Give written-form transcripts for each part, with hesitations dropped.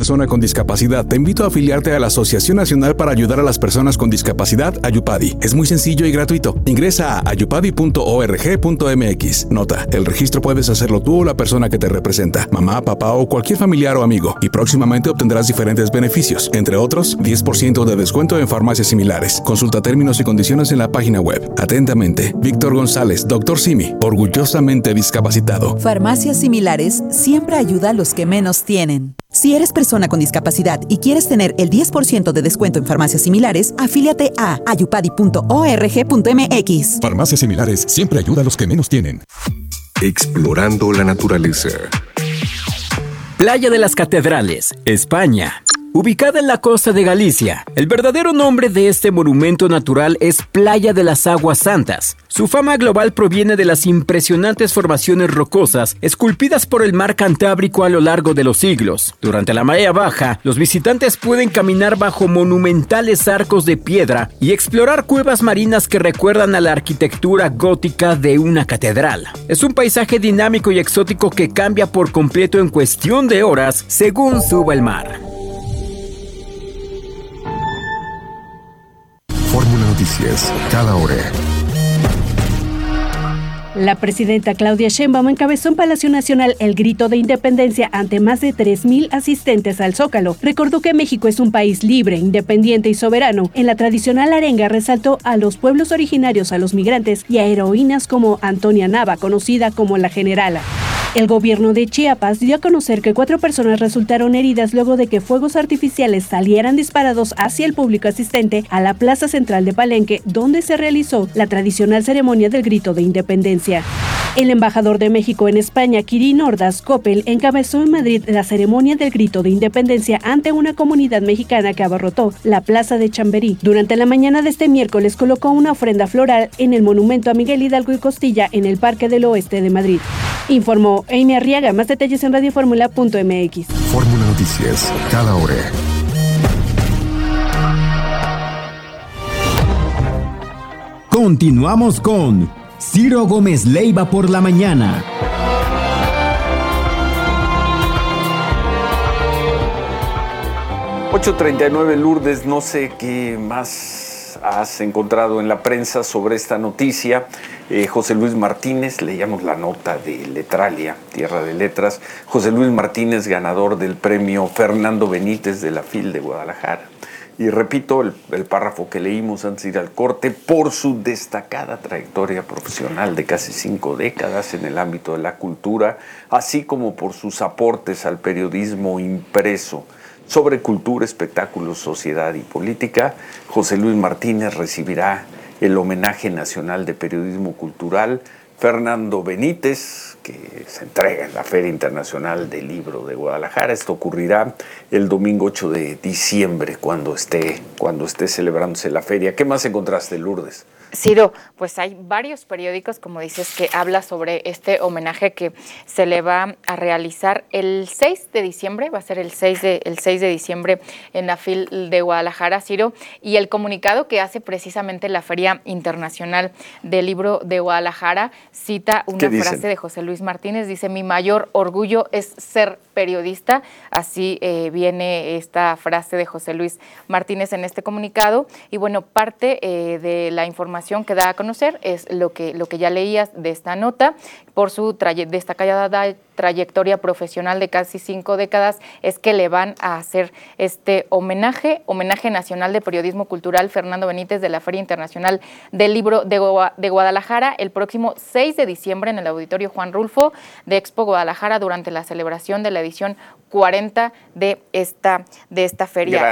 persona con discapacidad, te invito a afiliarte a la Asociación Nacional para Ayudar a las Personas con Discapacidad, Ayupadi. Es muy sencillo y gratuito. Ingresa a ayupadi.org.mx. Nota, el registro puedes hacerlo tú o la persona que te representa, mamá, papá o cualquier familiar o amigo, y próximamente obtendrás diferentes beneficios, entre otros, 10% de descuento en farmacias similares. Consulta términos y condiciones en la página web. Atentamente, Víctor González, Dr. Simi, orgullosamente discapacitado. Farmacias Similares siempre ayuda a los que menos tienen. Si eres persona con discapacidad y quieres tener el 10% de descuento en farmacias similares, afíliate a ayupadi.org.mx. Farmacias Similares siempre ayuda a los que menos tienen. Explorando la naturaleza. Playa de las Catedrales, España. Ubicada en la costa de Galicia, el verdadero nombre de este monumento natural es Playa de las Aguas Santas. Su fama global proviene de las impresionantes formaciones rocosas esculpidas por el mar Cantábrico a lo largo de los siglos. Durante la marea baja, los visitantes pueden caminar bajo monumentales arcos de piedra y explorar cuevas marinas que recuerdan a la arquitectura gótica de una catedral. Es un paisaje dinámico y exótico que cambia por completo en cuestión de horas según suba el mar. Fórmula Noticias, cada hora. La presidenta Claudia Sheinbaum encabezó en Palacio Nacional el grito de independencia ante más de 3,000 asistentes al Zócalo. Recordó que México es un país libre, independiente y soberano. En la tradicional arenga resaltó a los pueblos originarios, a los migrantes y a heroínas como Antonia Nava, conocida como la Generala. El gobierno de Chiapas dio a conocer que 4 personas resultaron heridas luego de que fuegos artificiales salieran disparados hacia el público asistente a la plaza central de Palenque, donde se realizó la tradicional ceremonia del grito de independencia. El embajador de México en España, Kirin Ordaz Coppel, encabezó en Madrid la ceremonia del grito de independencia ante una comunidad mexicana que abarrotó la plaza de Chamberí. Durante la mañana de este miércoles colocó una ofrenda floral en el monumento a Miguel Hidalgo y Costilla en el Parque del Oeste de Madrid. Informó Amy Arriaga. Más detalles en radioformula.mx. Fórmula Noticias, cada hora. Continuamos con Ciro Gómez Leiva por la mañana. $8:39, Lourdes, no sé qué más has encontrado en la prensa sobre esta noticia. José Luis Martínez, leíamos la nota de Letralia, Tierra de Letras. José Luis Martínez, ganador del premio Fernando Benítez de la FIL de Guadalajara. Y repito el párrafo que leímos antes de ir al corte: por su destacada trayectoria profesional de casi 5 décadas en el ámbito de la cultura, así como por sus aportes al periodismo impreso sobre cultura, espectáculos, sociedad y política, José Luis Martínez recibirá el homenaje nacional de periodismo cultural Fernando Benítez, que se entrega en la Feria Internacional del Libro de Guadalajara. Esto ocurrirá el domingo 8 de diciembre, cuando esté celebrándose la feria. ¿Qué más encontraste, Lourdes? Ciro, pues hay varios periódicos, como dices, que habla sobre este homenaje que se le va a realizar el 6 de diciembre, va a ser el 6 de diciembre en la FIL de Guadalajara, Ciro, y el comunicado que hace precisamente la Feria Internacional del Libro de Guadalajara cita una frase de José Luis Martínez, dice: mi mayor orgullo es ser periodista. Así viene esta frase de José Luis Martínez en este comunicado. Y bueno, parte de la información que da a conocer es lo que ya leías de esta nota. Por su destacada trayectoria profesional de casi 5 décadas es que le van a hacer este homenaje nacional de periodismo cultural Fernando Benítez de la Feria Internacional del Libro de Guadalajara el próximo 6 de diciembre en el Auditorio Juan Rulfo de Expo Guadalajara, durante la celebración de la edición 40 de esta feria.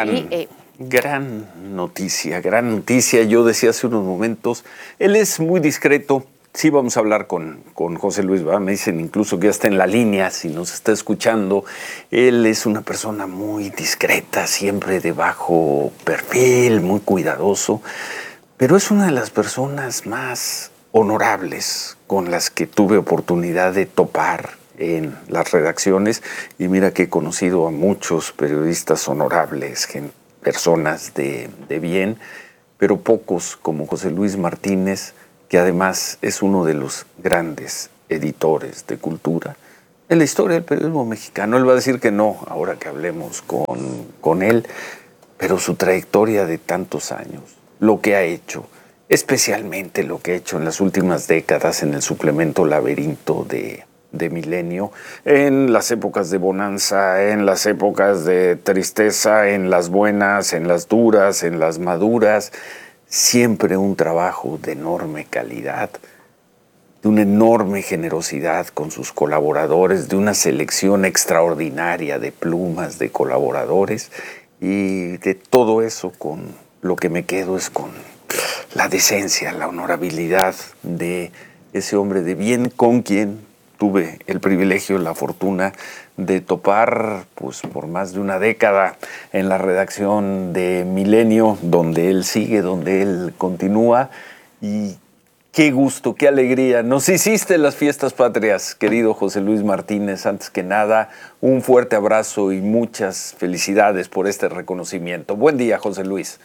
Gran noticia. Yo decía hace unos momentos, él es muy discreto. Sí, vamos a hablar con José Luis, ¿verdad? Me dicen incluso que ya está en la línea, si nos está escuchando. Él es una persona muy discreta, siempre de bajo perfil, muy cuidadoso, pero es una de las personas más honorables con las que tuve oportunidad de topar en las redacciones. Y mira que he conocido a muchos periodistas honorables, personas de bien, pero pocos como José Luis Martínez, que además es uno de los grandes editores de cultura en la historia del periodismo mexicano. Él va a decir que no, ahora que hablemos con él, pero su trayectoria de tantos años, lo que ha hecho, especialmente lo que ha hecho en las últimas décadas en el suplemento Laberinto de Milenio, en las épocas de bonanza, en las épocas de tristeza, en las buenas, en las duras, en las maduras, siempre un trabajo de enorme calidad, de una enorme generosidad con sus colaboradores, de una selección extraordinaria de plumas de colaboradores, y de todo eso con lo que me quedo es con la decencia, la honorabilidad de ese hombre de bien con quien tuve el privilegio, la fortuna de topar pues por más de una década en la redacción de Milenio, donde él sigue, donde él continúa. Y qué gusto, qué alegría. Nos hiciste las fiestas patrias, querido José Luis Martínez. Antes que nada, un fuerte abrazo y muchas felicidades por este reconocimiento. Buen día, José Luis.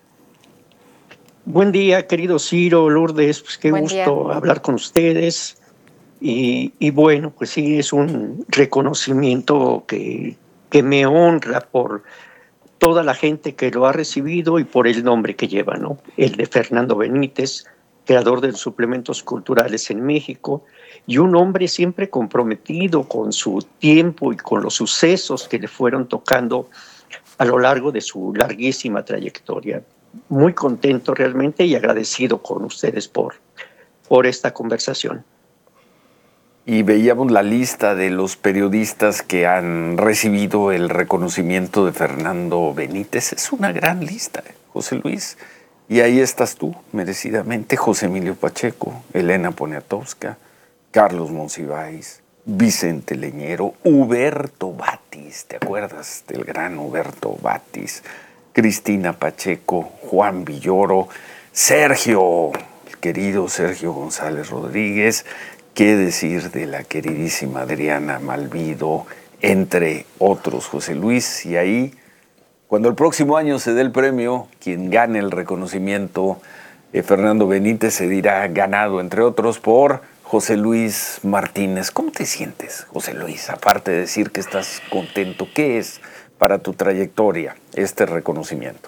Buen día, querido Ciro, Lourdes. Pues qué Buen gusto día. hablar con ustedes. Y bueno, pues sí, es un reconocimiento que me honra por toda la gente que lo ha recibido y por el nombre que lleva, ¿no? El de Fernando Benítez, creador de los suplementos culturales en México, y un hombre siempre comprometido con su tiempo y con los sucesos que le fueron tocando a lo largo de su larguísima trayectoria. Muy contento realmente y agradecido con ustedes por esta conversación. Y veíamos la lista de los periodistas que han recibido el reconocimiento de Fernando Benítez. Es una gran lista, José Luis. Y ahí estás tú, merecidamente, José Emilio Pacheco, Elena Poniatowska, Carlos Monsiváis, Vicente Leñero, Huberto Batis, ¿te acuerdas del gran Huberto Batis? Cristina Pacheco, Juan Villoro, Sergio, el querido Sergio González Rodríguez. ¿Qué decir de la queridísima Adriana Malvido, entre otros, José Luis? Y ahí, cuando el próximo año se dé el premio, quien gane el reconocimiento, Fernando Benítez, se dirá ganado, entre otros, por José Luis Martínez. ¿Cómo te sientes, José Luis? Aparte de decir que estás contento, ¿qué es para tu trayectoria este reconocimiento?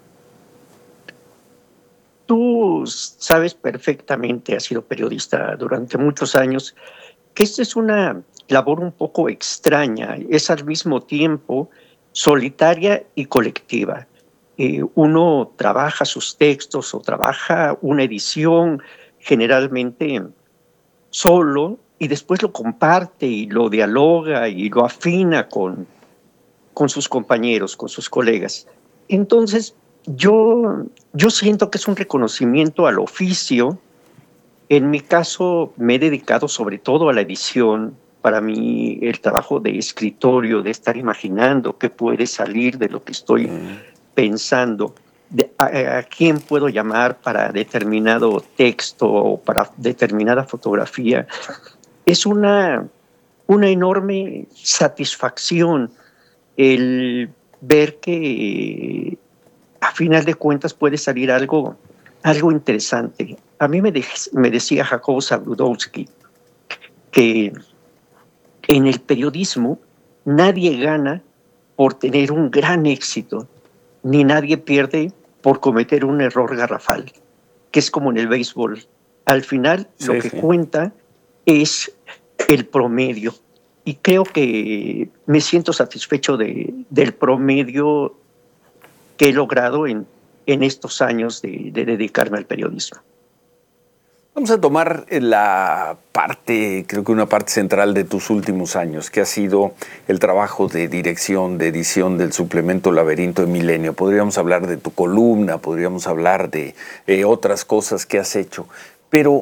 Tú sabes perfectamente, has sido periodista durante muchos años, que esta es una labor un poco extraña, es al mismo tiempo solitaria y colectiva. Uno trabaja sus textos o trabaja una edición generalmente solo y después lo comparte y lo dialoga y lo afina con sus compañeros, con sus colegas. Entonces, yo siento que es un reconocimiento al oficio. En mi caso, me he dedicado sobre todo a la edición. Para mí, el trabajo de escritorio, de estar imaginando qué puede salir de lo que estoy pensando, a quién puedo llamar para determinado texto o para determinada fotografía, es una enorme satisfacción el ver que a final de cuentas puede salir algo interesante. A mí me decía Jacobo Zabludowski que en el periodismo nadie gana por tener un gran éxito, ni nadie pierde por cometer un error garrafal, que es como en el béisbol. Al final lo que cuenta es el promedio. Y creo que me siento satisfecho del promedio que he logrado en estos años de dedicarme al periodismo. Vamos a tomar la parte, creo que una parte central de tus últimos años, que ha sido el trabajo de dirección, de edición del suplemento Laberinto de Milenio. Podríamos hablar de tu columna, podríamos hablar de otras cosas que has hecho, pero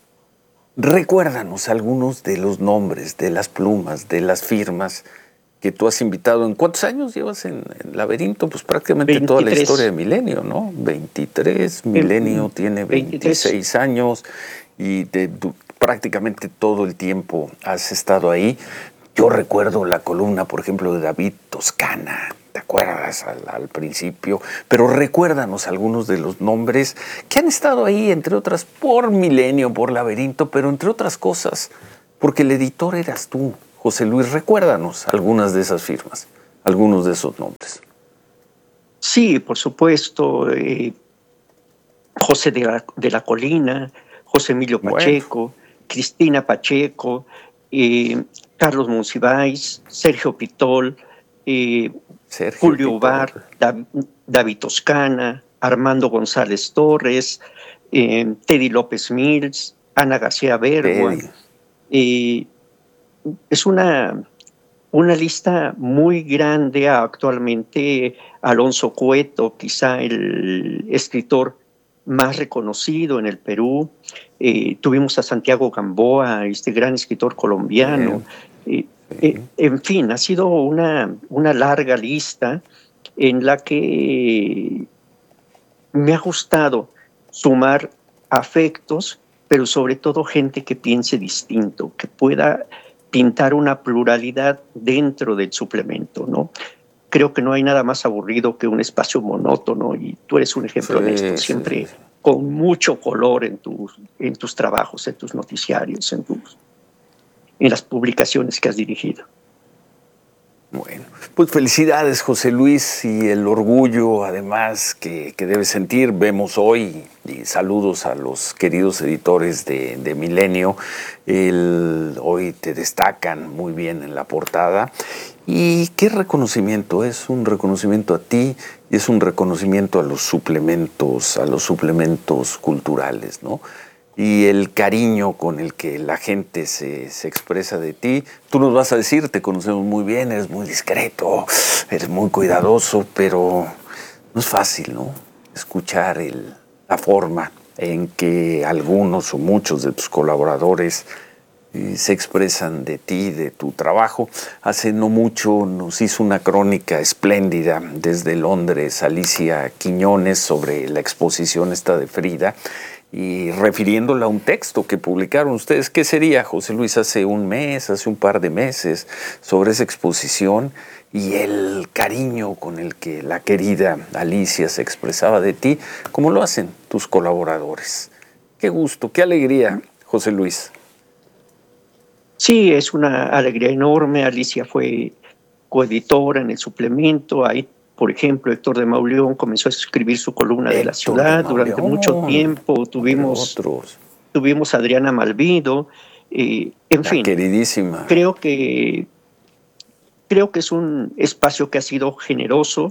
recuérdanos algunos de los nombres, de las plumas, de las firmas que tú has invitado. ¿En cuántos años llevas en Laberinto? Pues prácticamente 23. Toda la historia de Milenio, ¿no? 23, Milenio tiene 26 23 años y prácticamente todo el tiempo has estado ahí. Yo recuerdo la columna, por ejemplo, de David Toscana, ¿te acuerdas? Al principio. Pero recuérdanos algunos de los nombres que han estado ahí, entre otras, por Milenio, por Laberinto, pero entre otras cosas, porque el editor eras tú, José Luis, recuérdanos algunas de esas firmas, algunos de esos nombres. Sí, por supuesto, José de la Colina, José Emilio Pacheco, Cristina Pacheco, Carlos Monsiváis, Sergio Pitol, Julio Ubar, David Toscana, Armando González Torres, Teddy López Mills, Ana García Bergua. Es una lista muy grande. Actualmente Alonso Cueto, quizá el escritor más reconocido en el Perú. Tuvimos a Santiago Gamboa, este gran escritor colombiano. En fin, ha sido una larga lista en la que me ha gustado sumar afectos, pero sobre todo gente que piense distinto, que pueda pintar una pluralidad dentro del suplemento, ¿no? Creo que no hay nada más aburrido que un espacio monótono, y tú eres un ejemplo de esto, siempre con mucho color en tus trabajos, en tus noticiarios, en las publicaciones que has dirigido. Bueno, pues felicidades, José Luis, y el orgullo además que debes sentir. Vemos hoy, y saludos a los queridos editores de Milenio, hoy te destacan muy bien en la portada. ¿Y qué reconocimiento? Es un reconocimiento a ti y es un reconocimiento a los suplementos culturales, ¿no? Y el cariño con el que la gente se expresa de ti. Tú nos vas a decir, te conocemos muy bien, eres muy discreto, eres muy cuidadoso, pero no es fácil, ¿no? Escuchar la forma en que algunos o muchos de tus colaboradores se expresan de ti, de tu trabajo. Hace no mucho nos hizo una crónica espléndida desde Londres, Alicia Quiñones, sobre la exposición esta de Frida, y refiriéndola a un texto que publicaron ustedes. ¿Qué sería, José Luis, hace un par de meses, sobre esa exposición y el cariño con el que la querida Alicia se expresaba de ti, como lo hacen tus colaboradores? Qué gusto, qué alegría, José Luis. Sí, es una alegría enorme. Alicia fue coeditora en el suplemento. Ahí, por ejemplo, Héctor de Mauleón comenzó a escribir su columna de la ciudad. Durante mucho tiempo tuvimos a Adriana Malvido. En fin, queridísima. Creo que es un espacio que ha sido generoso,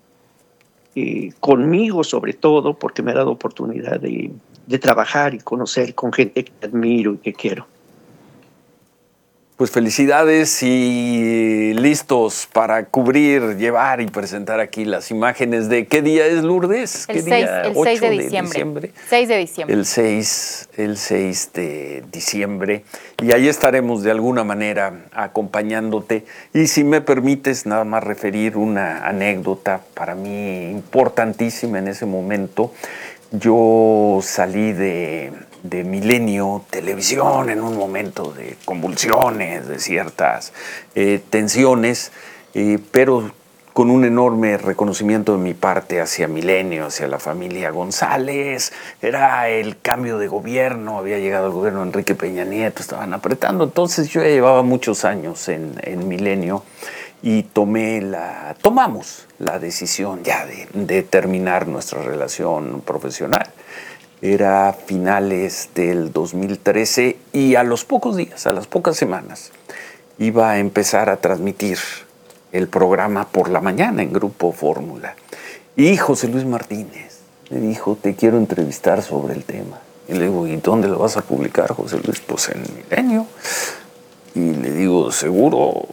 conmigo sobre todo, porque me ha dado oportunidad de trabajar y conocer con gente que admiro y que quiero. Pues felicidades y listos para cubrir, llevar y presentar aquí las imágenes de ¿qué día es, Lourdes? El 6 de diciembre. 6 de diciembre. El 6 de diciembre. Y ahí estaremos de alguna manera acompañándote. Y si me permites nada más referir una anécdota para mí importantísima en ese momento. Yo salí de Milenio Televisión en un momento de convulsiones, de ciertas tensiones, pero con un enorme reconocimiento de mi parte hacia Milenio, hacia la familia González. Era el cambio de gobierno, había llegado el gobierno de Enrique Peña Nieto, estaban apretando. Entonces yo ya llevaba muchos años en Milenio y tomamos la decisión ya de terminar nuestra relación profesional. Era finales del 2013 y a los pocos días, a las pocas semanas, iba a empezar a transmitir el programa por la mañana en Grupo Fórmula. Y José Luis Martínez me dijo, te quiero entrevistar sobre el tema. Y le digo, ¿y dónde lo vas a publicar, José Luis? Pues en Milenio. Y le digo, ¿seguro?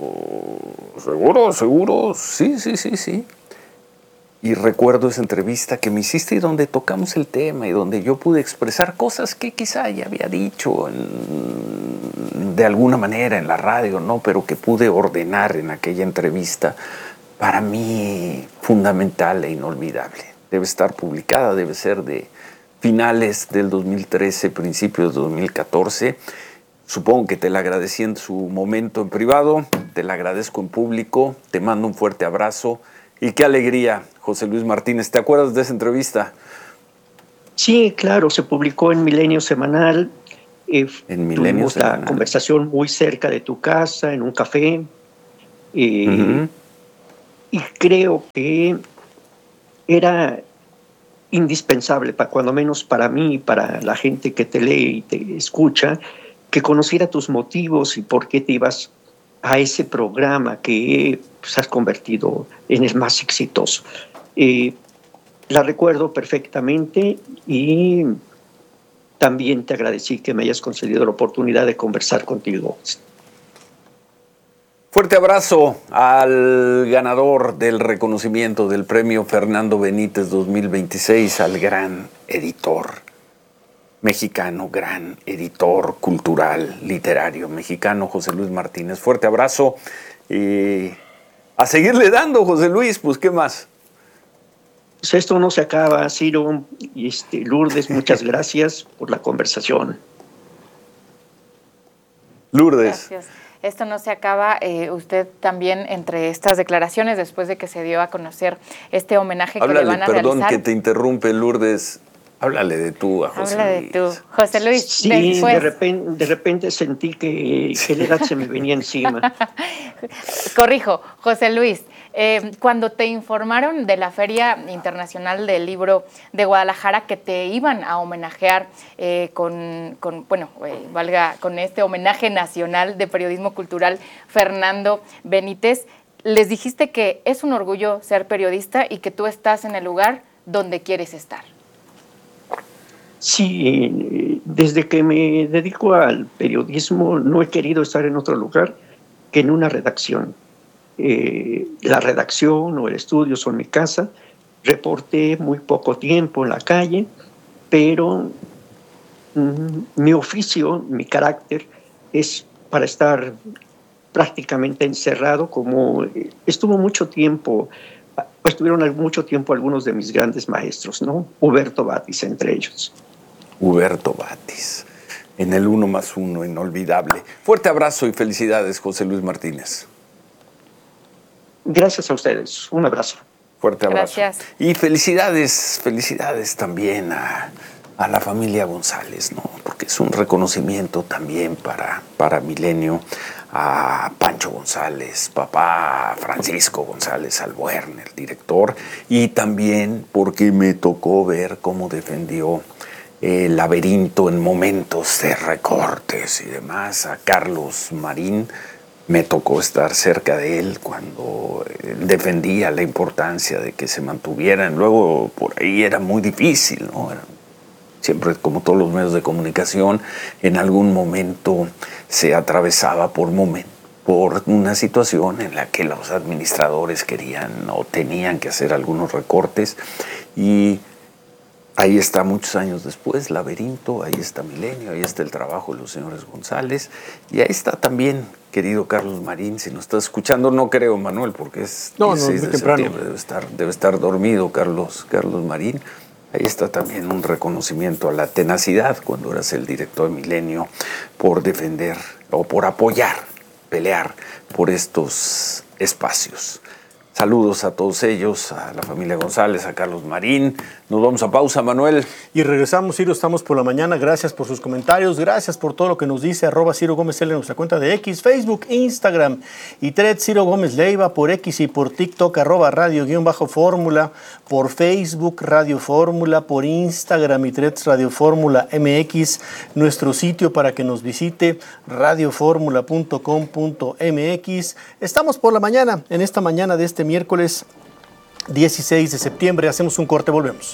Sí. Y recuerdo esa entrevista que me hiciste y donde tocamos el tema y donde yo pude expresar cosas que quizá ya había dicho de alguna manera en la radio, ¿no? Pero que pude ordenar en aquella entrevista, para mí fundamental e inolvidable. Debe estar publicada, debe ser de finales del 2013, principios de 2014. Supongo que te la agradecí en su momento en privado, te la agradezco en público, te mando un fuerte abrazo. Y qué alegría, José Luis Martínez. ¿Te acuerdas de esa entrevista? Sí, claro, se publicó en Milenio Semanal. Tuvimos la conversación muy cerca de tu casa, en un café. Y creo que era indispensable, cuando menos para mí y para la gente que te lee y te escucha, que conociera tus motivos y por qué te ibas a ese programa que pues, has convertido en el más exitoso. La recuerdo perfectamente y también te agradecí que me hayas concedido la oportunidad de conversar contigo. Fuerte abrazo al ganador del reconocimiento del premio Fernando Benítez 2026, al gran editor mexicano, gran editor cultural, literario mexicano, José Luis Martínez. Fuerte abrazo y a seguirle dando, José Luis, pues ¿qué más? Pues esto no se acaba, Ciro. Lourdes, muchas gracias por la conversación. Lourdes. Gracias. Esto no se acaba. Usted también, entre estas declaraciones, después de que se dio a conocer este homenaje que le van a realizar. Perdón que te interrumpe, Lourdes. Háblale de tú a José Luis. Habla de tú. José Luis, sí, después. De repente sentí que la edad se me venía encima. Corrijo, José Luis. Cuando te informaron de la Feria Internacional del Libro de Guadalajara que te iban a homenajear con este homenaje nacional de periodismo cultural Fernando Benítez, les dijiste que es un orgullo ser periodista y que tú estás en el lugar donde quieres estar. Sí, desde que me dedico al periodismo no he querido estar en otro lugar que en una redacción. La redacción o el estudio son mi casa. Reporté muy poco tiempo en la calle, pero mi oficio, mi carácter es para estar prácticamente encerrado, como estuvieron mucho tiempo algunos de mis grandes maestros, ¿no? Huberto Batis, entre ellos. Huberto Batis, en el 1+1, inolvidable. Fuerte abrazo y felicidades, José Luis Martínez. Gracias a ustedes. Un abrazo. Fuerte abrazo. Gracias. Y felicidades también a la familia González, ¿no? Porque es un reconocimiento también para Milenio, a Pancho González, papá Francisco González Albuerne, el director, y también porque me tocó ver cómo defendió el Laberinto en momentos de recortes y demás, a Carlos Marín. Me tocó estar cerca de él cuando él defendía la importancia de que se mantuvieran. Luego por ahí era muy difícil, ¿no? Siempre, como todos los medios de comunicación, en algún momento se atravesaba por una situación en la que los administradores querían o tenían que hacer algunos recortes. Y ahí está, muchos años después, Laberinto, ahí está Milenio, ahí está el trabajo de los señores González, y ahí está también, querido Carlos Marín, si nos estás escuchando, no creo, Manuel, porque es 16 de septiembre, debe estar dormido Carlos Marín. Ahí está también un reconocimiento a la tenacidad cuando eras el director de Milenio por defender o por apoyar, pelear por estos espacios. Saludos a todos ellos, a la familia González, a Carlos Marín. Nos vamos a pausa, Manuel. Y regresamos, Ciro, estamos por la mañana. Gracias por sus comentarios, gracias por todo lo que nos dice. @Ciro Gómez L en nuestra cuenta de X, Facebook, Instagram y Thread Ciro Gómez Leiva por X y por TikTok, @radio_fórmula, por Facebook Radio Fórmula, por Instagram y Threads Radio Fórmula MX, nuestro sitio para que nos visite, radioformula.com.mx. Estamos por la mañana, en esta mañana de este miércoles 16 de septiembre. Hacemos un corte, volvemos.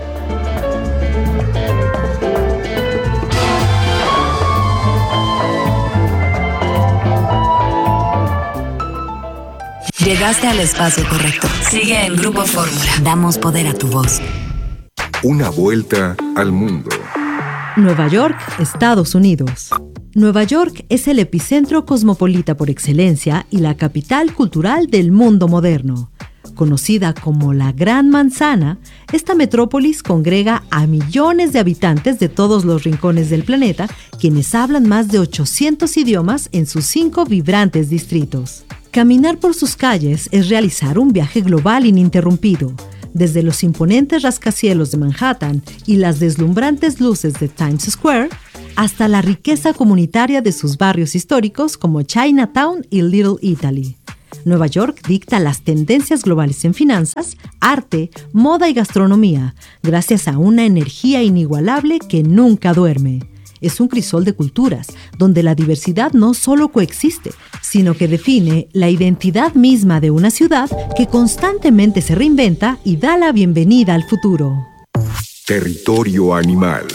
Llegaste al espacio correcto. Sigue en Grupo Fórmula. Damos poder a tu voz. Una vuelta al mundo. Nueva York, Estados Unidos. Nueva York es el epicentro cosmopolita por excelencia y la capital cultural del mundo moderno. Conocida como la Gran Manzana, esta metrópolis congrega a millones de habitantes de todos los rincones del planeta, quienes hablan más de 800 idiomas en sus 5 vibrantes distritos. Caminar por sus calles es realizar un viaje global ininterrumpido. Desde los imponentes rascacielos de Manhattan y las deslumbrantes luces de Times Square, hasta la riqueza comunitaria de sus barrios históricos como Chinatown y Little Italy. Nueva York dicta las tendencias globales en finanzas, arte, moda y gastronomía, gracias a una energía inigualable que nunca duerme. Es un crisol de culturas, donde la diversidad no solo coexiste, sino que define la identidad misma de una ciudad que constantemente se reinventa y da la bienvenida al futuro. Territorio animal.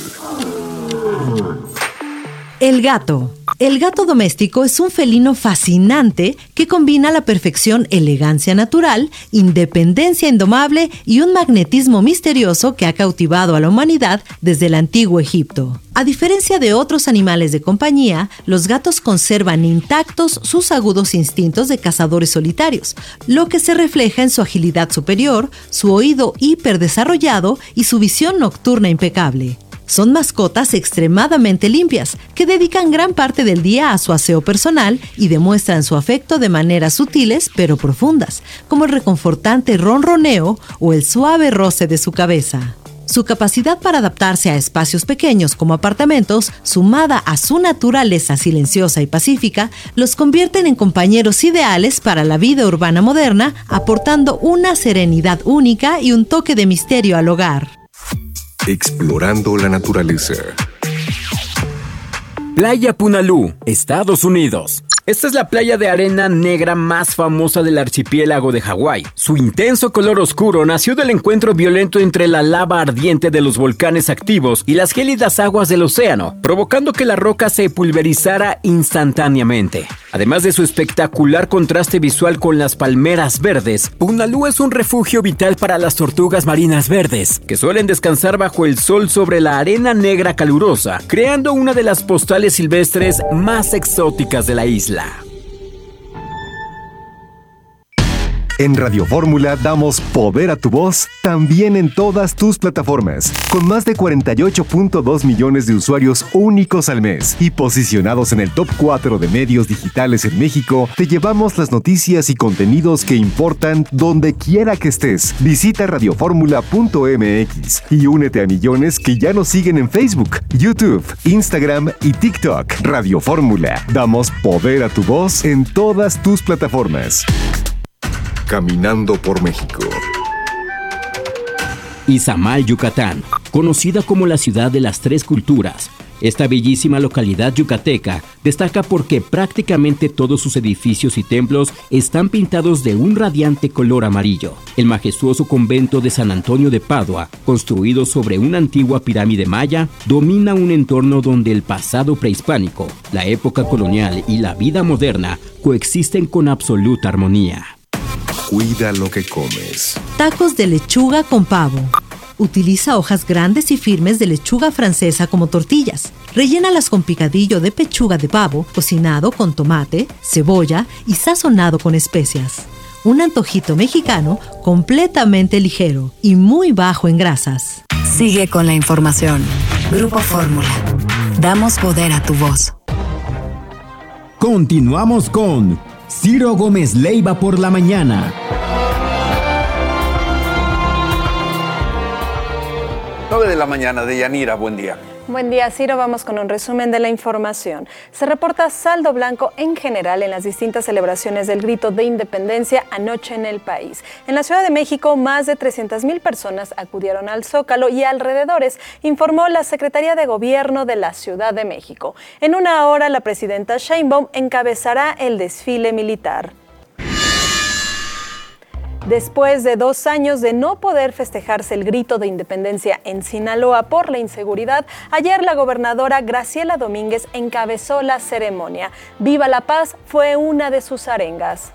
El gato. El gato doméstico es un felino fascinante que combina a la perfección elegancia natural, independencia indomable y un magnetismo misterioso que ha cautivado a la humanidad desde el antiguo Egipto. A diferencia de otros animales de compañía, los gatos conservan intactos sus agudos instintos de cazadores solitarios, lo que se refleja en su agilidad superior, su oído hiperdesarrollado y su visión nocturna impecable. Son mascotas extremadamente limpias, que dedican gran parte del día a su aseo personal y demuestran su afecto de maneras sutiles pero profundas, como el reconfortante ronroneo o el suave roce de su cabeza. Su capacidad para adaptarse a espacios pequeños como apartamentos, sumada a su naturaleza silenciosa y pacífica, los convierten en compañeros ideales para la vida urbana moderna, aportando una serenidad única y un toque de misterio al hogar. Explorando la naturaleza. Playa Punalú, Estados Unidos. Esta es la playa de arena negra más famosa del archipiélago de Hawái. Su intenso color oscuro nació del encuentro violento entre la lava ardiente de los volcanes activos y las gélidas aguas del océano, provocando que la roca se pulverizara instantáneamente. Además de su espectacular contraste visual con las palmeras verdes, Punalú es un refugio vital para las tortugas marinas verdes, que suelen descansar bajo el sol sobre la arena negra calurosa, creando una de las postales silvestres más exóticas de la isla. En Radio Fórmula damos poder a tu voz también en todas tus plataformas, con más de 48.2 millones de usuarios únicos al mes y posicionados en el top 4 de medios digitales en México. Te llevamos las noticias y contenidos que importan donde quiera que estés. Visita radioformula.mx y únete a millones que ya nos siguen en Facebook, YouTube, Instagram y TikTok. Radio Fórmula, damos poder a tu voz en todas tus plataformas. Caminando por México. Izamal, Yucatán, conocida como la ciudad de las tres culturas. Esta bellísima localidad yucateca destaca porque prácticamente todos sus edificios y templos están pintados de un radiante color amarillo. El majestuoso convento de San Antonio de Padua, construido sobre una antigua pirámide maya, domina un entorno donde el pasado prehispánico, la época colonial y la vida moderna coexisten con absoluta armonía. Cuida lo que comes. Tacos de lechuga con pavo. Utiliza hojas grandes y firmes de lechuga francesa como tortillas. Rellénalas con picadillo de pechuga de pavo, cocinado con tomate, cebolla y sazonado con especias. Un antojito mexicano completamente ligero y muy bajo en grasas. Sigue con la información. Grupo Fórmula. Damos poder a tu voz. Continuamos con Ciro Gómez Leiva por la mañana. 9 de la mañana, Deyanira, buen día. Buen día, Ciro. Vamos con un resumen de la información. Se reporta saldo blanco en general en las distintas celebraciones del Grito de Independencia anoche en el país. En la Ciudad de México, más de 300,000 personas acudieron al Zócalo y alrededores, informó la Secretaría de Gobierno de la Ciudad de México. En una hora, la presidenta Sheinbaum encabezará el desfile militar. Después de 2 años de no poder festejarse el Grito de Independencia en Sinaloa por la inseguridad, ayer la gobernadora Graciela Domínguez encabezó la ceremonia. Viva la Paz fue una de sus arengas.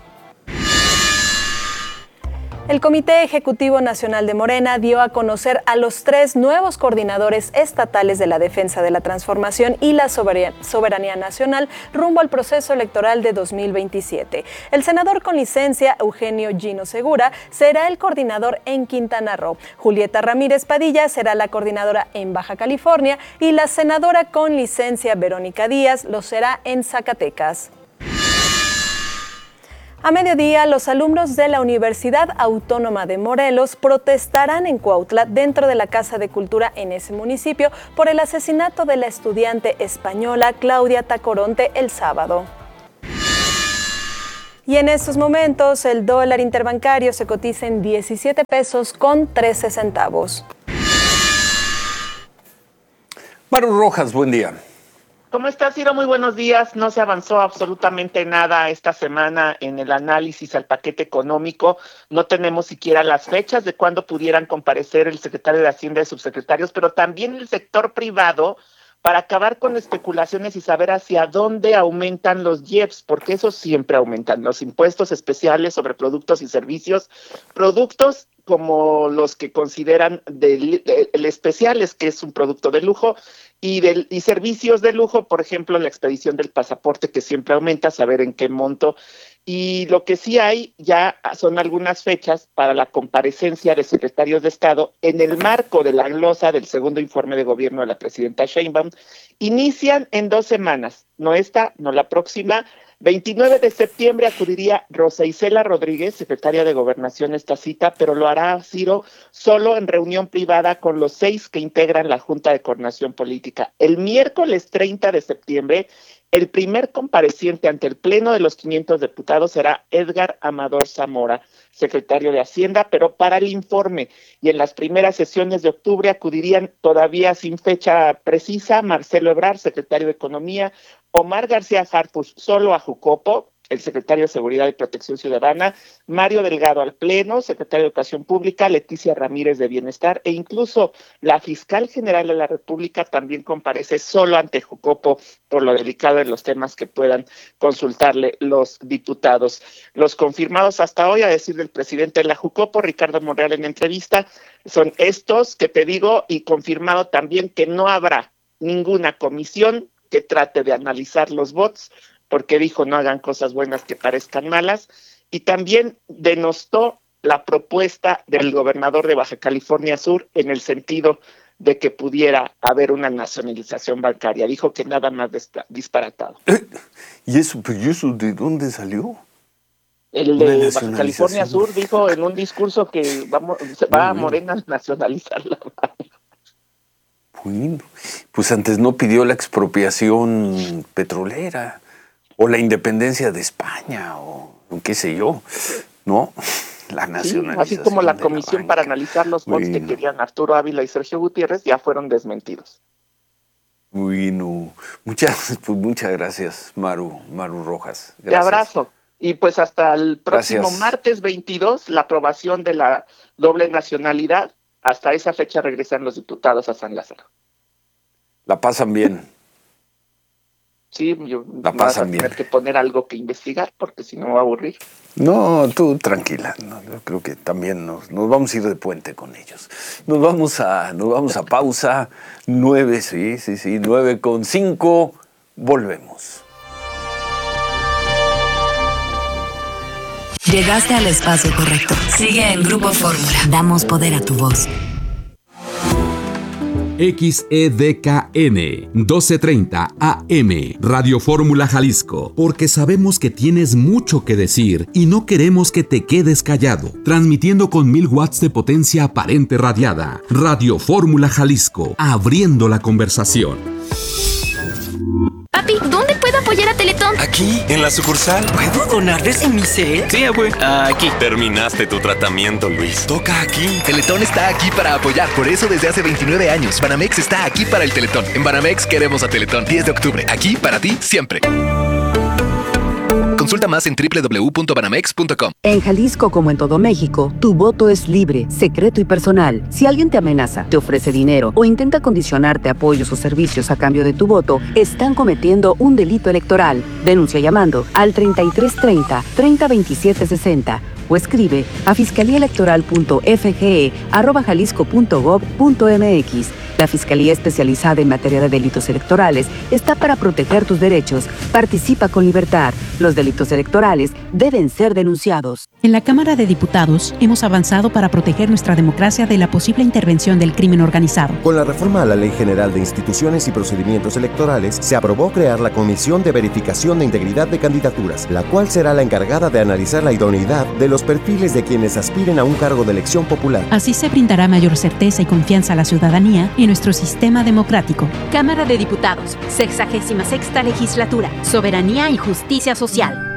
El Comité Ejecutivo Nacional de Morena dio a conocer a los 3 nuevos coordinadores estatales de la defensa de la transformación y la soberanía nacional rumbo al proceso electoral de 2027. El senador con licencia Eugenio Gino Segura será el coordinador en Quintana Roo. Julieta Ramírez Padilla será la coordinadora en Baja California y la senadora con licencia Verónica Díaz lo será en Zacatecas. A mediodía, los alumnos de la Universidad Autónoma de Morelos protestarán en Cuautla, dentro de la Casa de Cultura en ese municipio, por el asesinato de la estudiante española Claudia Tacoronte el sábado. Y en estos momentos, el dólar interbancario se cotiza en 17 pesos con 13 centavos. Maru Rojas, buen día. ¿Cómo estás, Ciro? Muy buenos días. No se avanzó absolutamente nada esta semana en el análisis al paquete económico. No tenemos siquiera las fechas de cuándo pudieran comparecer el secretario de Hacienda y subsecretarios, pero también el sector privado, para acabar con especulaciones y saber hacia dónde aumentan los IEPS, porque esos siempre aumentan, los impuestos especiales sobre productos y servicios, productos como los que consideran el especiales, que es un producto de lujo, y servicios de lujo, por ejemplo, la expedición del pasaporte, que siempre aumenta, saber en qué monto. Y lo que sí hay ya son algunas fechas para la comparecencia de secretarios de Estado en el marco de la glosa del segundo informe de gobierno de la presidenta Sheinbaum. Inician en 2 semanas, no esta, no la próxima. 29 de septiembre acudiría Rosa Isela Rodríguez, secretaria de Gobernación, a esta cita, pero lo hará, Ciro, solo en reunión privada con los 6 que integran la Junta de Coordinación Política. El miércoles 30 de septiembre, el primer compareciente ante el Pleno de los 500 diputados será Edgar Amador Zamora, secretario de Hacienda, pero para el informe. Y en las primeras sesiones de octubre acudirían, todavía sin fecha precisa, Marcelo Ebrard, secretario de Economía, Omar García Harfuch solo a Jucopo, el secretario de Seguridad y Protección Ciudadana, Mario Delgado al Pleno, secretario de Educación Pública, Leticia Ramírez de Bienestar, e incluso la fiscal general de la República también comparece solo ante Jucopo por lo delicado de los temas que puedan consultarle los diputados. Los confirmados hasta hoy, a decir del presidente de la Jucopo, Ricardo Monreal, en entrevista, son estos que te digo, y confirmado también que no habrá ninguna comisión que trate de analizar los votos, porque dijo no hagan cosas buenas que parezcan malas, y también denostó la propuesta del gobernador de Baja California Sur en el sentido de que pudiera haber una nacionalización bancaria. Dijo que nada más disparatado. ¿Y eso de dónde salió? El de Baja California Sur dijo en un discurso que va a Morena a nacionalizarla. Bueno, pues antes no pidió la expropiación petrolera o la independencia de España o qué sé yo, ¿no? La nacionalización. Sí, así como la comisión para analizar los votos que querían Arturo Ávila y Sergio Gutiérrez ya fueron desmentidos. Bueno, muchas gracias, Maru Rojas. Gracias. Te abrazo. Y pues hasta el próximo martes 22, la aprobación de la doble nacionalidad. Hasta esa fecha regresan los diputados a San Lázaro. ¿La pasan bien? Sí, yo voy a tener que poner algo que investigar, porque si no me voy a aburrir. No, tú tranquila. No, yo creo que también nos vamos a ir de puente con ellos. Nos vamos a pausa. 9:05. Volvemos. Llegaste al espacio correcto. Sigue en Grupo Fórmula. Damos poder a tu voz. XEDKN 1230 AM Radio Fórmula Jalisco, porque sabemos que tienes mucho que decir y no queremos que te quedes callado. Transmitiendo con 1000 watts de potencia aparente radiada. Radio Fórmula Jalisco, abriendo la conversación. Papi, ¿dónde puedo apoyar a Teletón? Aquí, en la sucursal. ¿Puedo donar desde mi cel? Sí, abue. Aquí. Terminaste tu tratamiento, Luis. Toca aquí. Teletón está aquí para apoyar. Por eso desde hace 29 años. Banamex está aquí para el Teletón. En Banamex queremos a Teletón. 10 de octubre. Aquí para ti, siempre. Consulta más en www.banamex.com. En Jalisco, como en todo México, tu voto es libre, secreto y personal. Si alguien te amenaza, te ofrece dinero o intenta condicionarte apoyos o servicios a cambio de tu voto, están cometiendo un delito electoral. Denuncia llamando al 3330 302760 o escribe a fiscaliaelectoral.fge@jalisco.gov.mx. La Fiscalía Especializada en Materia de Delitos Electorales está para proteger tus derechos. Participa con libertad. Los delitos electorales deben ser denunciados. En la Cámara de Diputados hemos avanzado para proteger nuestra democracia de la posible intervención del crimen organizado. Con la reforma a la Ley General de Instituciones y Procedimientos Electorales, se aprobó crear la Comisión de Verificación de Integridad de Candidaturas, la cual será la encargada de analizar la idoneidad de los perfiles de quienes aspiren a un cargo de elección popular. Así se brindará mayor certeza y confianza a la ciudadanía y nuestro sistema democrático. Cámara de Diputados, 66ª Legislatura, Soberanía y Justicia Social.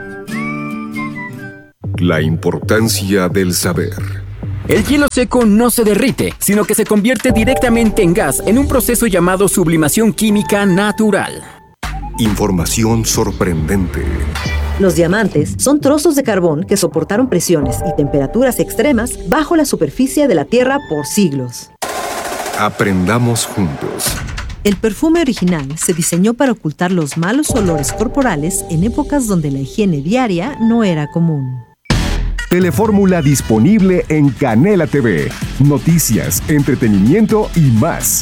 La importancia del saber. El hielo seco no se derrite, sino que se convierte directamente en gas en un proceso llamado sublimación química natural. Información sorprendente. Los diamantes son trozos de carbón que soportaron presiones y temperaturas extremas bajo la superficie de la Tierra por siglos. Aprendamos juntos. El perfume original se diseñó para ocultar los malos olores corporales en épocas donde la higiene diaria no era común. Telefórmula disponible en Canela TV. Noticias, entretenimiento y más.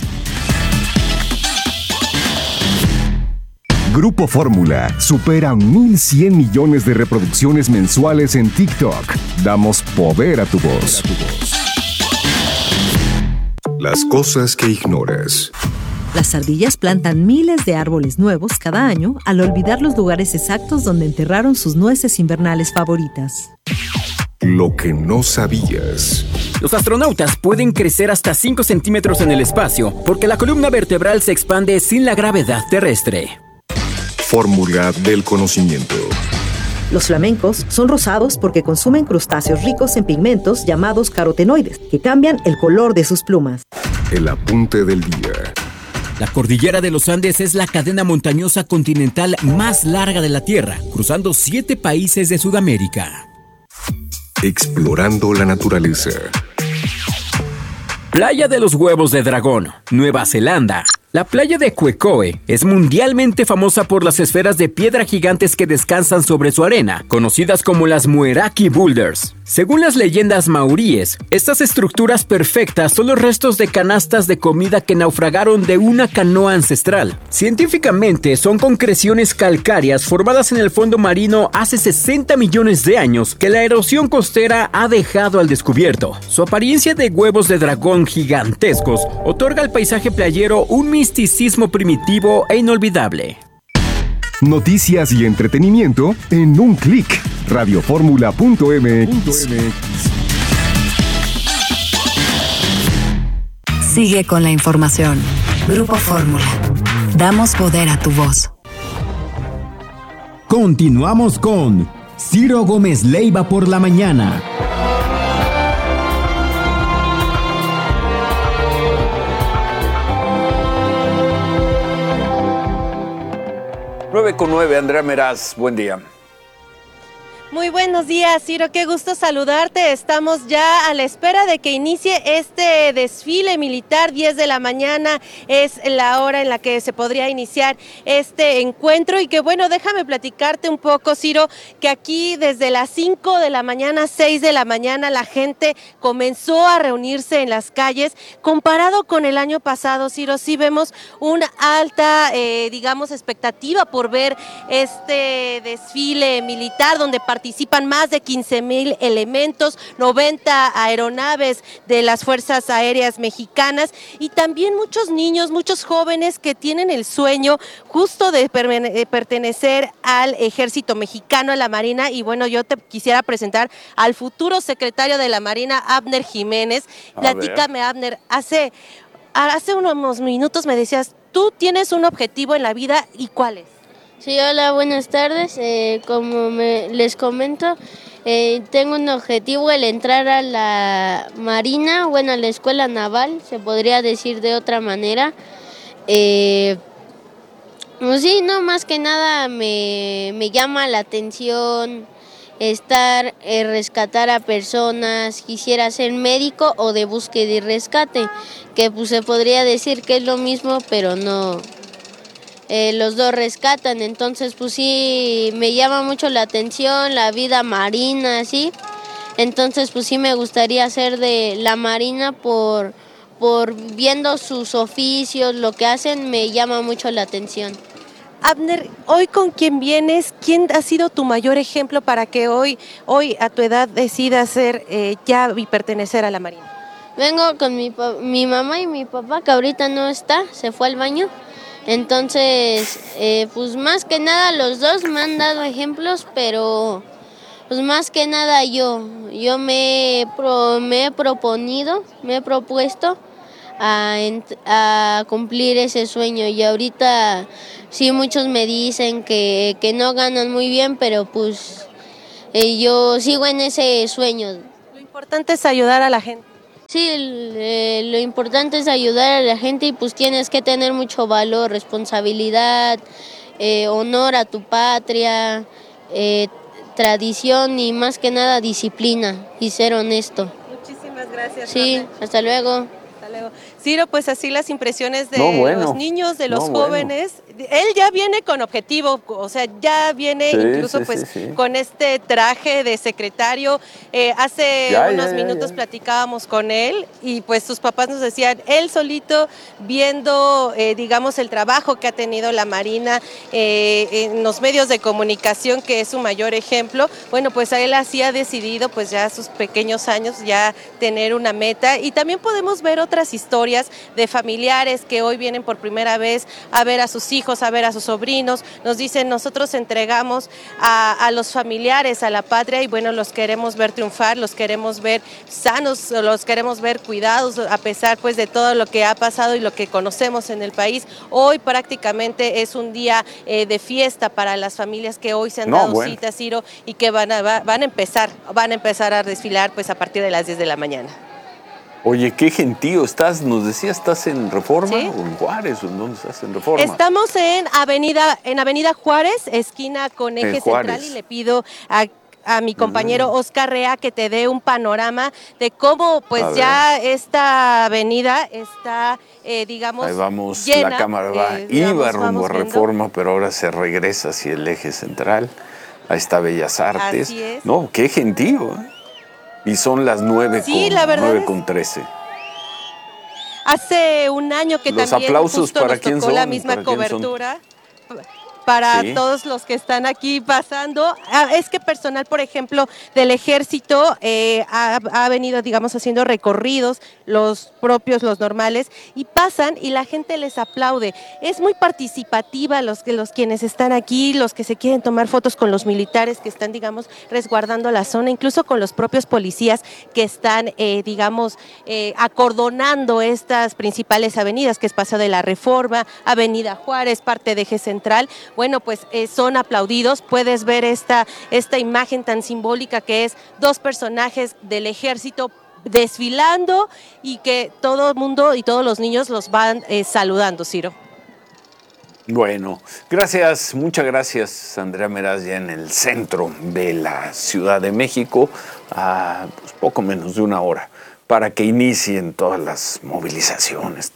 Grupo Fórmula supera 1.100 millones de reproducciones mensuales en TikTok. Damos poder a tu voz. Las cosas que ignoras. Las ardillas plantan miles de árboles nuevos cada año al olvidar los lugares exactos donde enterraron sus nueces invernales favoritas. Lo que no sabías. Los astronautas pueden crecer hasta 5 centímetros en el espacio porque la columna vertebral se expande sin la gravedad terrestre. Fórmula del conocimiento. Los flamencos son rosados porque consumen crustáceos ricos en pigmentos llamados carotenoides, que cambian el color de sus plumas. El apunte del día. La cordillera de los Andes es la cadena montañosa continental más larga de la Tierra, cruzando 7 países de Sudamérica. Explorando la naturaleza. Playa de los Huevos de Dragón, Nueva Zelanda. La playa de Quecoe es mundialmente famosa por las esferas de piedra gigantes que descansan sobre su arena, conocidas como las Mueraki Boulders. Según las leyendas maoríes, estas estructuras perfectas son los restos de canastas de comida que naufragaron de una canoa ancestral. Científicamente, son concreciones calcáreas formadas en el fondo marino hace 60 millones de años que la erosión costera ha dejado al descubierto. Su apariencia de huevos de dragón gigantescos otorga al paisaje playero un misticismo primitivo e inolvidable. Noticias y entretenimiento en un clic. Radioformula.mx. Sigue con la información. Grupo Fórmula. Damos poder a tu voz. Continuamos con Ciro Gómez Leiva por la mañana. 9:09, Andrea Meraz, buen día. Muy buenos días, Ciro, qué gusto saludarte. Estamos ya a la espera de que inicie este desfile militar. 10 de la mañana es la hora en la que se podría iniciar este encuentro y que bueno, déjame platicarte un poco, Ciro, que aquí desde las 5 de la mañana, 6 de la mañana, la gente comenzó a reunirse en las calles. Comparado con el año pasado, Ciro, sí vemos una alta, expectativa por ver este desfile militar donde participan más de 15,000 elementos, 90 aeronaves de las Fuerzas Aéreas Mexicanas y también muchos niños, muchos jóvenes que tienen el sueño justo de pertenecer al Ejército Mexicano, a la Marina. Y bueno, yo te quisiera presentar al futuro secretario de la Marina, Abner Jiménez. Platícame, Abner, hace unos minutos me decías, tú tienes un objetivo en la vida, ¿y cuál es? Sí, hola, buenas tardes. Como les comento, tengo un objetivo, el entrar a la Marina, a la Escuela Naval, se podría decir de otra manera. Pues sí, no, más que nada me llama la atención rescatar a personas. Quisiera ser médico o de búsqueda y rescate, que pues se podría decir que es lo mismo, pero no. Los dos rescatan, entonces pues sí, me llama mucho la atención la vida marina, ¿sí? Entonces pues sí me gustaría ser de la Marina por por viendo sus oficios, lo que hacen, me llama mucho la atención. Abner, hoy con quién vienes, ¿quién ha sido tu mayor ejemplo para que hoy a tu edad decidas ser ya y pertenecer a la Marina? Vengo con mi mamá y mi papá, que ahorita no está, se fue al baño. Entonces, pues más que nada los dos me han dado ejemplos, pero pues más que nada yo me he propuesto a cumplir ese sueño, y ahorita sí muchos me dicen que no ganan muy bien, pero pues yo sigo en ese sueño. Lo importante es ayudar a la gente. Sí, lo importante es ayudar a la gente, y pues tienes que tener mucho valor, responsabilidad, honor a tu patria, tradición y más que nada disciplina y ser honesto. Muchísimas gracias. Sí, Abner. hasta luego. Ciro, pues así las impresiones de los niños, de los jóvenes. Él ya viene con objetivo, o sea, ya viene incluso con este traje de secretario. Hace unos minutos platicábamos con él y pues sus papás nos decían, él solito viendo, digamos, el trabajo que ha tenido la Marina en los medios de comunicación, que es su mayor ejemplo. Bueno, pues a él así ha decidido, pues ya a sus pequeños años, ya tener una meta. Y también podemos ver otras historias de familiares que hoy vienen por primera vez a ver a sus hijos, a ver a sus sobrinos. Nos dicen, nosotros entregamos a los familiares, a la patria, y bueno, los queremos ver triunfar, los queremos ver sanos, los queremos ver cuidados, a pesar pues de todo lo que ha pasado y lo que conocemos en el país. Hoy prácticamente es un día de fiesta para las familias que hoy se han dado cita, Ciro, y que van a empezar a desfilar pues a partir de las 10 de la mañana. Oye, qué gentío estás, nos decías, ¿estás en Reforma o en Juárez? ¿O en dónde estás en Reforma? Estamos en Avenida Juárez, esquina con eje central, y le pido a mi compañero Oscar Rea que te dé un panorama de cómo pues ya esta avenida está, digamos, ahí vamos, llena. La cámara iba rumbo a Reforma, pero ahora se regresa hacia el eje central. Ahí está Bellas Artes. Así es. No, qué gentío, ¿eh? Y son las 9:13. Hace un año que los también aplausos justo para nos quién tocó son, la misma cobertura. Para todos los que están aquí pasando. Es que personal, por ejemplo, del Ejército ha venido, digamos, haciendo recorridos, los propios, los normales, y pasan y la gente les aplaude. Es muy participativa los quienes están aquí, los que se quieren tomar fotos con los militares que están, digamos, resguardando la zona, incluso con los propios policías que están, digamos, acordonando estas principales avenidas, que es Paseo de la Reforma, Avenida Juárez, parte de Eje Central. Bueno, pues son aplaudidos. Puedes ver esta imagen tan simbólica que es dos personajes del Ejército desfilando y que todo el mundo y todos los niños los van saludando, Ciro. Bueno, gracias, muchas gracias, Andrea Meraz, ya en el centro de la Ciudad de México, a pues, poco menos de una hora, para que inicien todas las movilizaciones,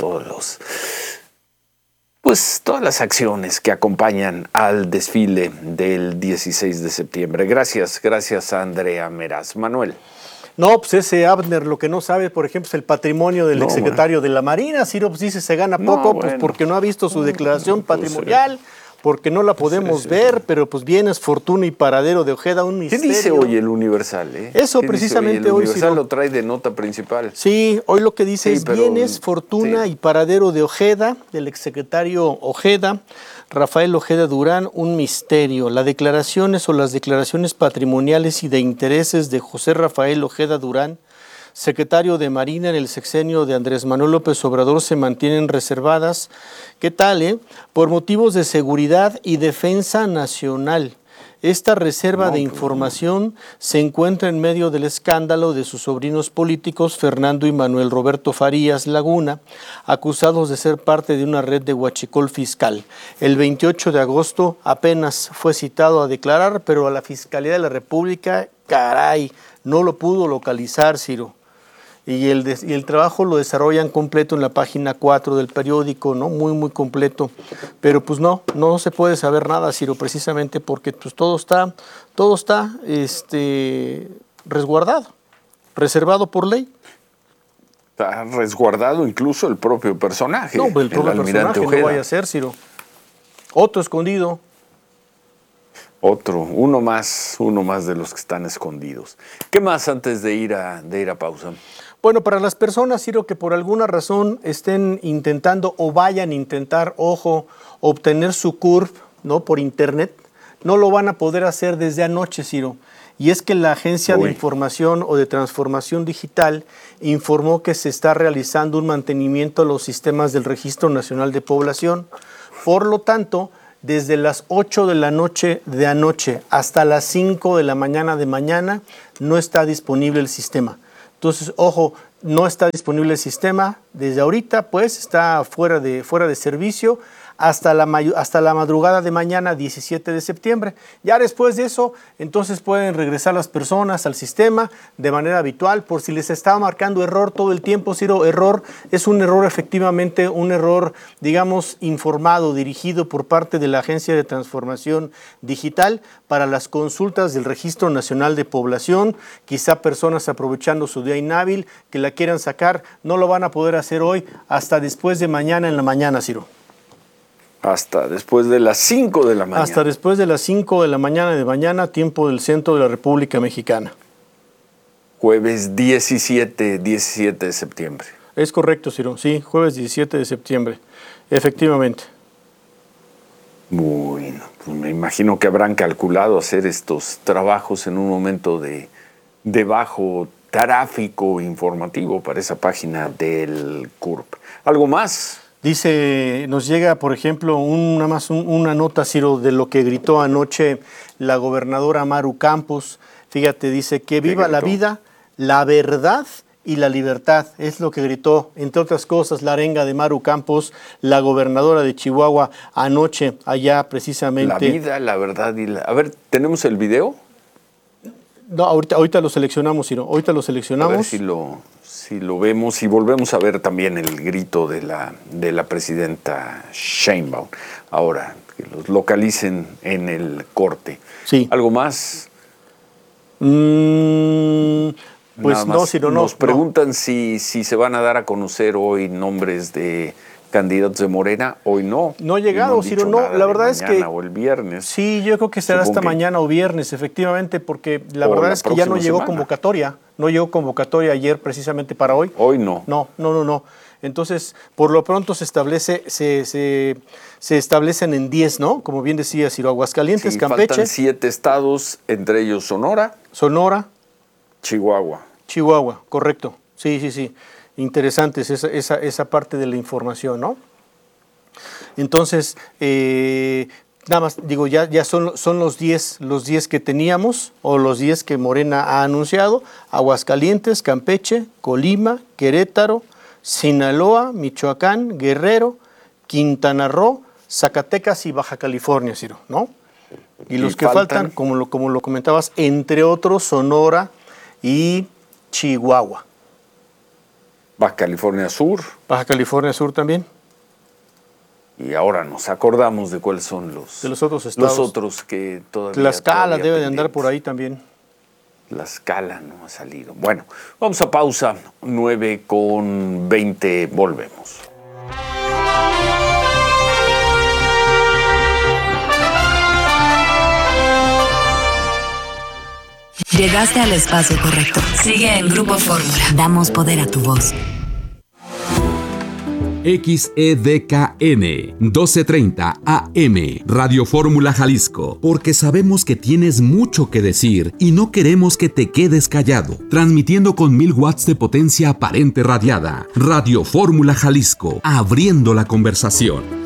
todas las acciones que acompañan al desfile del 16 de septiembre. Gracias a Andrea Meraz. Manuel. No, pues ese Abner lo que no sabe, por ejemplo, es el patrimonio del exsecretario de la Marina. Ciro pues dice se gana poco, pues porque no ha visto su declaración patrimonial, porque no la podemos ver, pero pues bienes, fortuna y paradero de Ojeda, un misterio. ¿Qué dice hoy el Universal? Eso precisamente hoy. El Universal Ciro lo trae de nota principal. Sí, hoy lo que dice es bienes, fortuna y paradero de Ojeda, del exsecretario Ojeda, Rafael Ojeda Durán, un misterio. Las declaraciones patrimoniales y de intereses de José Rafael Ojeda Durán, secretario de Marina en el sexenio de Andrés Manuel López Obrador, se mantienen reservadas. ¿Qué tal, por motivos de seguridad y defensa nacional? Esta reserva de información se encuentra en medio del escándalo de sus sobrinos políticos Fernando y Manuel Roberto Farías Laguna, acusados de ser parte de una red de huachicol fiscal. El 28 de agosto apenas fue citado a declarar, pero a la Fiscalía de la República, no lo pudo localizar, Ciro. Y el trabajo lo desarrollan completo en la página 4 del periódico, ¿no? Muy completo. Pero pues no se puede saber nada, Ciro, precisamente porque pues todo está resguardado, reservado por ley. Ha resguardado incluso el propio personaje. No, pues el propio personaje no vaya a ser, Ciro. Otro escondido. Otro, uno más de los que están escondidos. ¿Qué más antes de ir a pausa? Bueno, para las personas, Ciro, que por alguna razón estén intentando o vayan a intentar, obtener su CURP, ¿no?, por internet, no lo van a poder hacer desde anoche, Ciro. Y es que la Agencia de Información o de Transformación Digital informó que se está realizando un mantenimiento a los sistemas del Registro Nacional de Población. Por lo tanto, desde las 8 de la noche de anoche hasta las 5 de la mañana de mañana no está disponible el sistema. Entonces, ojo, no está disponible el sistema. Desde ahorita, pues, está fuera de servicio hasta la madrugada de mañana, 17 de septiembre. Ya después de eso, entonces pueden regresar las personas al sistema de manera habitual. Por si les estaba marcando error todo el tiempo, Ciro, es un error efectivamente, un error, digamos, informado, dirigido por parte de la Agencia de Transformación Digital para las consultas del Registro Nacional de Población. Quizá personas aprovechando su día inhábil que la quieran sacar, no lo van a poder hacer hoy hasta después de mañana en la mañana, Ciro. Hasta después de las 5 de la mañana. Hasta después de las 5 de mañana, tiempo del centro de la República Mexicana. Jueves 17 de septiembre. Es correcto, Ciro. Sí, jueves 17 de septiembre. Efectivamente. Bueno, pues me imagino que habrán calculado hacer estos trabajos en un momento de bajo tráfico informativo para esa página del CURP. ¿Algo más? Dice, nos llega, por ejemplo, una nota, Ciro, de lo que gritó anoche la gobernadora Maru Campos. Fíjate, dice que viva la vida, la verdad y la libertad. Es lo que gritó, entre otras cosas, la arenga de Maru Campos, la gobernadora de Chihuahua, anoche, allá precisamente. La vida, la verdad y la... A ver, ¿tenemos el video? No, ahorita lo seleccionamos, Ciro. Ahorita lo seleccionamos. A ver si lo vemos y volvemos a ver también el grito de la presidenta Sheinbaum. Ahora, que los localicen en el corte. Sí. ¿Algo más? Pues no, Ciro, no. Nos preguntan si se van a dar a conocer hoy nombres de candidatos de Morena. Hoy no. No ha llegado, Ciro, no. La verdad es que... o el viernes. Sí, yo creo que será hasta mañana o viernes, efectivamente, porque la verdad es que ya no llegó convocatoria. No llegó convocatoria ayer precisamente para hoy. Hoy no. No. Entonces, por lo pronto se establecen en 10, ¿no? Como bien decía Ciro, Aguascalientes, sí, Campeche. Faltan 7 estados, entre ellos Sonora. Chihuahua, correcto. Sí. Interesante es esa parte de la información, ¿no? Entonces, nada más, digo, ya son los 10 que teníamos, o los 10 que Morena ha anunciado: Aguascalientes, Campeche, Colima, Querétaro, Sinaloa, Michoacán, Guerrero, Quintana Roo, Zacatecas y Baja California, Ciro, ¿no? Y los que faltan, como lo comentabas, entre otros, Sonora y Chihuahua. Baja California Sur también. Y ahora nos acordamos de cuáles son los otros estados. Los otros que todavía... Tlaxcala debe de andar por ahí también. Tlaxcala no ha salido. Bueno, vamos a pausa, 9:20, volvemos. Llegaste al espacio correcto. Sigue en Grupo Fórmula. Damos poder a tu voz. XEDKN 1230 AM Radio Fórmula Jalisco, porque sabemos que tienes mucho que decir y no queremos que te quedes callado. Transmitiendo con 1000 watts de potencia aparente radiada. Radio Fórmula Jalisco, abriendo la conversación.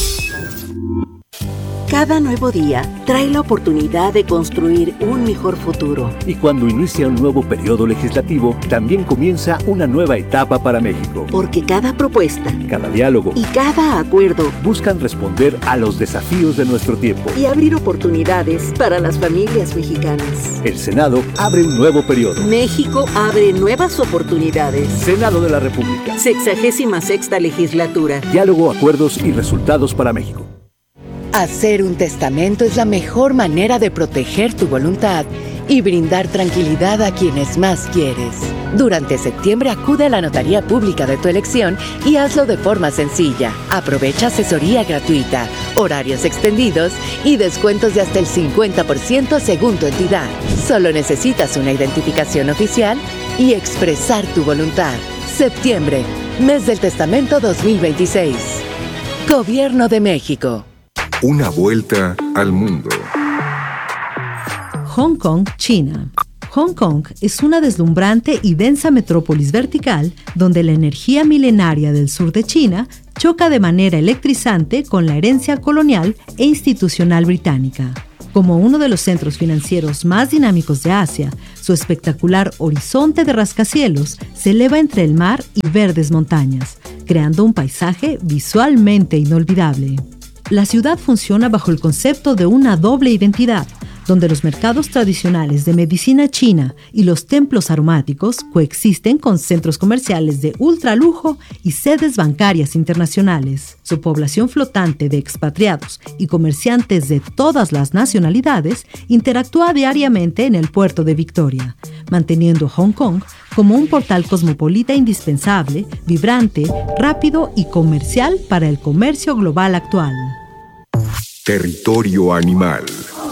Cada nuevo día trae la oportunidad de construir un mejor futuro. Y cuando inicia un nuevo periodo legislativo, también comienza una nueva etapa para México. Porque cada propuesta, cada diálogo y cada acuerdo buscan responder a los desafíos de nuestro tiempo y abrir oportunidades para las familias mexicanas. El Senado abre un nuevo periodo. México abre nuevas oportunidades. Senado de la República. 66ª legislatura. Diálogo, acuerdos y resultados para México. Hacer un testamento es la mejor manera de proteger tu voluntad y brindar tranquilidad a quienes más quieres. Durante septiembre acude a la notaría pública de tu elección y hazlo de forma sencilla. Aprovecha asesoría gratuita, horarios extendidos y descuentos de hasta el 50% según tu entidad. Solo necesitas una identificación oficial y expresar tu voluntad. Septiembre, mes del testamento 2026. Gobierno de México. Una vuelta al mundo. Hong Kong, China. Hong Kong es una deslumbrante y densa metrópolis vertical donde la energía milenaria del sur de China choca de manera electrizante con la herencia colonial e institucional británica. Como uno de los centros financieros más dinámicos de Asia, su espectacular horizonte de rascacielos se eleva entre el mar y verdes montañas, creando un paisaje visualmente inolvidable. La ciudad funciona bajo el concepto de una doble identidad, donde los mercados tradicionales de medicina china y los templos aromáticos coexisten con centros comerciales de ultralujo y sedes bancarias internacionales. Su población flotante de expatriados y comerciantes de todas las nacionalidades interactúa diariamente en el puerto de Victoria, manteniendo a Hong Kong como un portal cosmopolita indispensable, vibrante, rápido y comercial para el comercio global actual. Territorio animal.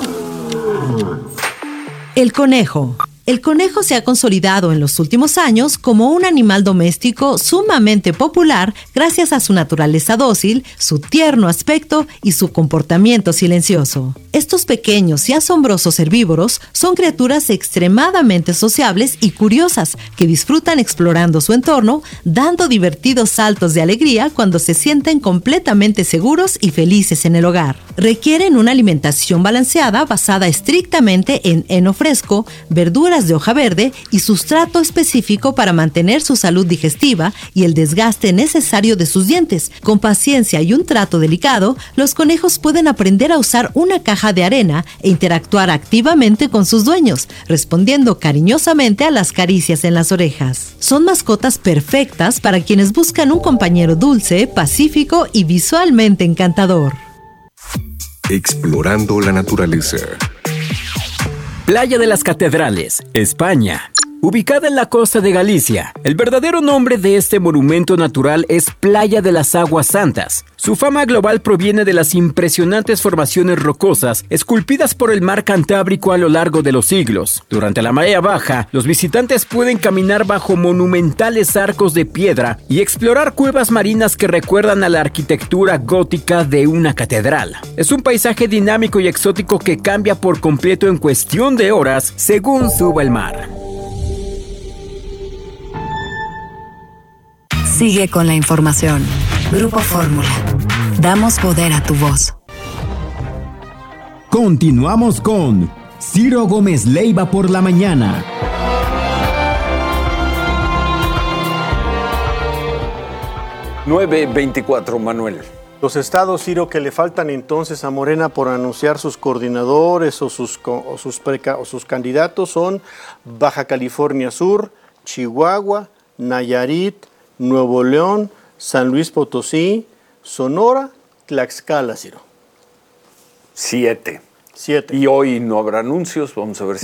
El conejo. El conejo se ha consolidado en los últimos años como un animal doméstico sumamente popular gracias a su naturaleza dócil, su tierno aspecto y su comportamiento silencioso. Estos pequeños y asombrosos herbívoros son criaturas extremadamente sociables y curiosas que disfrutan explorando su entorno, dando divertidos saltos de alegría cuando se sienten completamente seguros y felices en el hogar. Requieren una alimentación balanceada basada estrictamente en heno fresco, verduras de hoja verde y sustrato específico para mantener su salud digestiva y el desgaste necesario de sus dientes. Con paciencia y un trato delicado, los conejos pueden aprender a usar una caja de arena e interactuar activamente con sus dueños, respondiendo cariñosamente a las caricias en las orejas. Son mascotas perfectas para quienes buscan un compañero dulce, pacífico y visualmente encantador. Explorando la naturaleza. Playa de las Catedrales, España. Ubicada en la costa de Galicia, el verdadero nombre de este monumento natural es Playa de las Aguas Santas. Su fama global proviene de las impresionantes formaciones rocosas esculpidas por el mar Cantábrico a lo largo de los siglos. Durante la marea baja, los visitantes pueden caminar bajo monumentales arcos de piedra y explorar cuevas marinas que recuerdan a la arquitectura gótica de una catedral. Es un paisaje dinámico y exótico que cambia por completo en cuestión de horas según suba el mar. Sigue con la información. Grupo Fórmula. Damos poder a tu voz. Continuamos con Ciro Gómez Leiva por la mañana. $9.24, Manuel. Los estados, Ciro, que le faltan entonces a Morena por anunciar sus coordinadores o sus candidatos son Baja California Sur, Chihuahua, Nayarit, Nuevo León, San Luis Potosí, Sonora, Tlaxcala, Ciro. 7. Y hoy no habrá anuncios, vamos a ver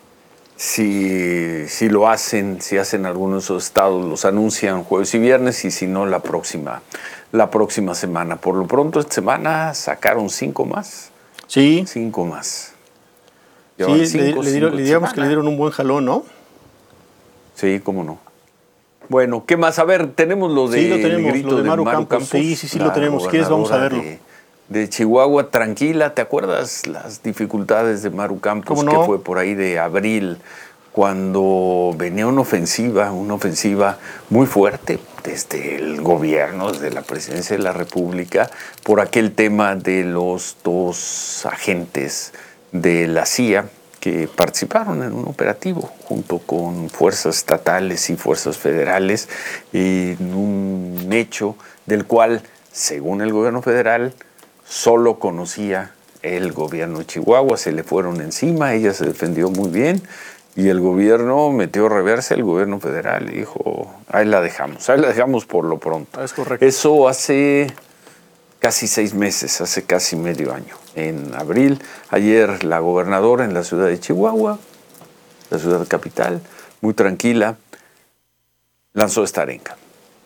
si lo hacen, si hacen algunos de esos estados, los anuncian jueves y viernes, y si no, la próxima semana. Por lo pronto, esta semana sacaron 5 más. Sí. 5 más. Sí, le digamos que le dieron un buen jalón, ¿no? Sí, cómo no. Bueno, ¿qué más? A ver, tenemos lo de, sí, lo tenemos, el grito lo de Maru Campos. Campos. Sí, lo tenemos. ¿Quieres? Vamos a verlo. De Chihuahua, tranquila. ¿Te acuerdas las dificultades de Maru Campos? ¿Cómo no? Que fue por ahí de abril, cuando venía una ofensiva muy fuerte desde el gobierno, desde la presidencia de la República, por aquel tema de los 2 agentes de la CIA que participaron en un operativo junto con fuerzas estatales y fuerzas federales, en un hecho del cual, según el gobierno federal, solo conocía el gobierno de Chihuahua. Se le fueron encima, ella se defendió muy bien y el gobierno metió reversa, el gobierno federal, y dijo, ahí la dejamos por lo pronto. Es correcto. Eso hace casi 6 meses, hace casi medio año. En abril, ayer la gobernadora en la ciudad de Chihuahua la ciudad capital, muy tranquila, lanzó esta arenga.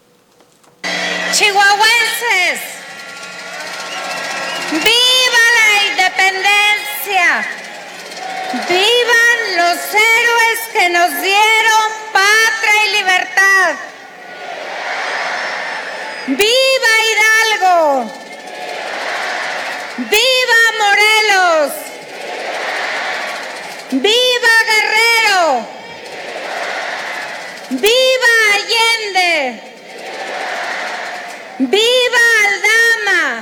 Chihuahuenses, ¡viva la independencia! ¡Vivan los héroes que nos dieron patria y libertad! ¡Viva Hidalgo! ¡Viva Morelos! ¡Viva Guerrero! ¡Viva Allende! ¡Viva Aldama!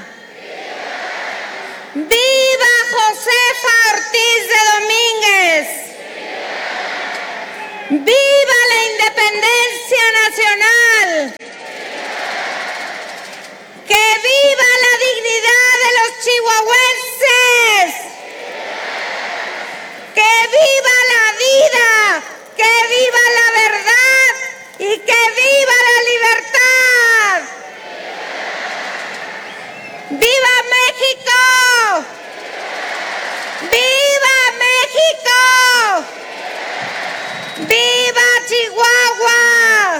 ¡Viva Josefa Ortiz de Domínguez! ¡Viva la independencia nacional! ¡Que viva la dignidad de los chihuahuenses! ¡Que viva la vida! ¡Que viva la verdad! ¡Y que viva la libertad! ¡Viva México! ¡Viva México! ¡Viva Chihuahua!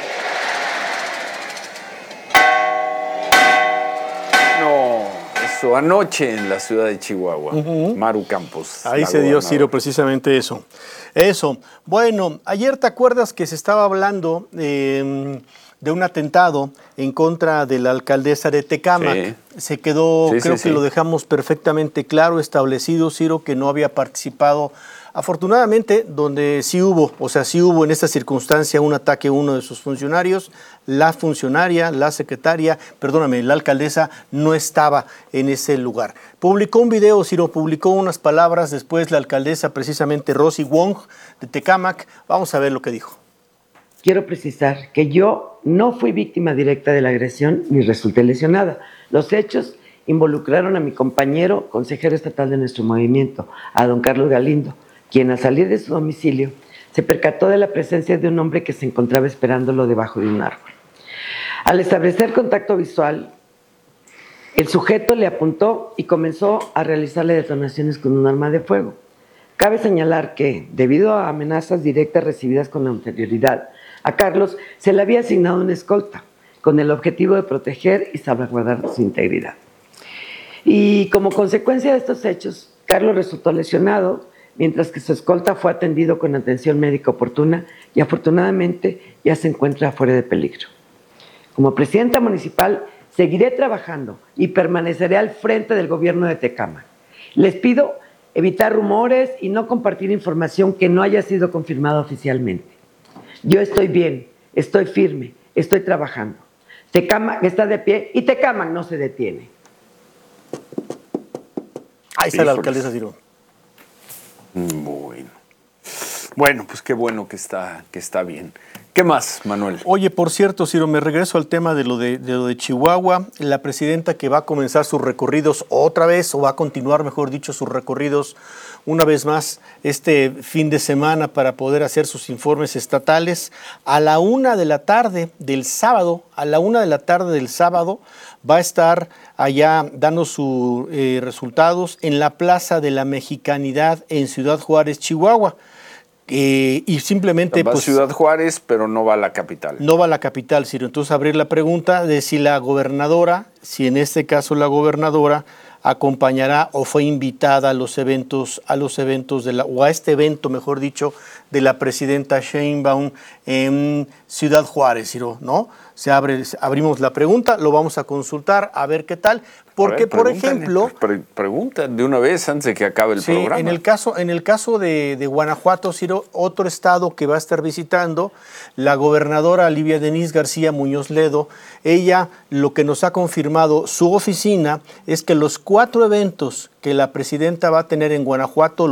No, eso anoche en la ciudad de Chihuahua, Maru Campos. Ahí se dio, Ciro, precisamente eso. Bueno, ayer te acuerdas que se estaba hablando de un atentado en contra de la alcaldesa de Tecámac. Sí. Se quedó, creo que lo dejamos perfectamente claro, establecido, Ciro, que no había participado. Afortunadamente, donde sí hubo en esta circunstancia un ataque a uno de sus funcionarios, la alcaldesa no estaba en ese lugar. Publicó un video, Ciro, publicó unas palabras después la alcaldesa, precisamente Rosy Wong de Tecámac. Vamos a ver lo que dijo. Quiero precisar que yo no fui víctima directa de la agresión ni resulté lesionada. Los hechos involucraron a mi compañero consejero estatal de nuestro movimiento, a don Carlos Galindo, quien al salir de su domicilio se percató de la presencia de un hombre que se encontraba esperándolo debajo de un árbol. Al establecer contacto visual, el sujeto le apuntó y comenzó a realizarle detonaciones con un arma de fuego. Cabe señalar que, debido a amenazas directas recibidas con anterioridad, a Carlos se le había asignado una escolta con el objetivo de proteger y salvaguardar su integridad. Y como consecuencia de estos hechos, Carlos resultó lesionado, mientras que su escolta fue atendido con atención médica oportuna y afortunadamente ya se encuentra fuera de peligro. Como presidenta municipal, seguiré trabajando y permaneceré al frente del gobierno de Tecámac. Les pido evitar rumores y no compartir información que no haya sido confirmada oficialmente. Yo estoy bien, estoy firme, estoy trabajando. Tecámac está de pie y Tecámac no se detiene. Ahí está la alcaldesa Ciro. Bueno, pues qué bueno que está bien. ¿Qué más, Manuel? Oye, por cierto, Ciro, me regreso al tema de lo de Chihuahua. La presidenta que va a comenzar sus recorridos otra vez, o va a continuar, mejor dicho, sus recorridos una vez más este fin de semana para poder hacer sus informes estatales. A la 1 de la tarde del sábado, va a estar allá dando sus resultados en la Plaza de la Mexicanidad en Ciudad Juárez, Chihuahua. Y simplemente va a Ciudad Juárez, pero no va a la capital. No va a la capital, Ciro. Entonces abrir la pregunta de si la gobernadora, si en este caso la gobernadora acompañará o fue invitada a los eventos o a este evento, mejor dicho, de la presidenta Sheinbaum en Ciudad Juárez, Ciro, ¿no? Abrimos la pregunta, lo vamos a consultar, a ver qué tal. Porque, por ejemplo... Pregunta de una vez antes de que acabe el programa. En el caso de Guanajuato, Ciro, otro estado que va a estar visitando, la gobernadora Livia Denise García Muñoz Ledo, ella lo que nos ha confirmado su oficina es que los 4 eventos que la presidenta va a tener en Guanajuato,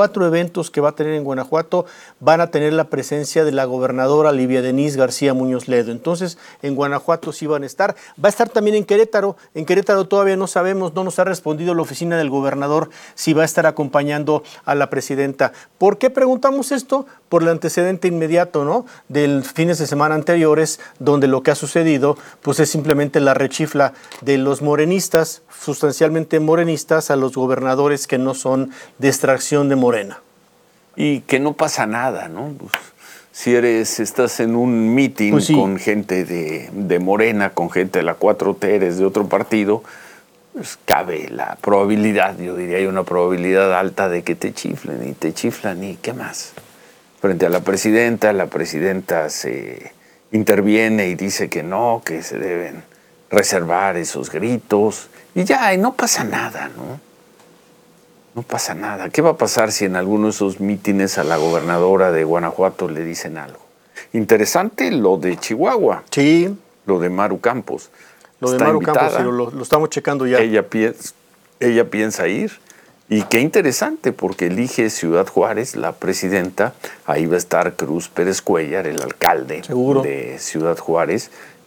van a tener la presencia de la gobernadora Livia Denise García Muñoz Ledo. Entonces, en Guanajuato sí van a estar. Va a estar también en Querétaro. En Querétaro todavía no sabemos, no nos ha respondido la oficina del gobernador si va a estar acompañando a la presidenta. ¿Por qué preguntamos esto? Por el antecedente inmediato, ¿no? Del fines de semana anteriores, donde lo que ha sucedido, pues es simplemente la rechifla de los morenistas, sustancialmente morenistas, a los gobernadores que no son de extracción de Morena. y que no pasa nada, ¿no? Pues, si estás en un meeting pues sí, con gente de Morena, con gente de la 4T, eres de otro partido, pues cabe la probabilidad, yo diría, hay una probabilidad alta de que te chiflen y ¿qué más? Frente a la presidenta se interviene y dice que no, que se deben reservar esos gritos y ya, y no pasa nada, ¿no? No pasa nada. ¿Qué va a pasar si en alguno de esos mítines a la gobernadora de Guanajuato le dicen algo? Interesante lo de Chihuahua. Sí. Lo de Maru Campos. Lo de Está Maru invitada. Campos, lo estamos checando ya. Ella piensa ir. Y qué interesante, porque elige Ciudad Juárez, la presidenta. Ahí va a estar Cruz Pérez Cuellar, el alcalde de Ciudad Juárez.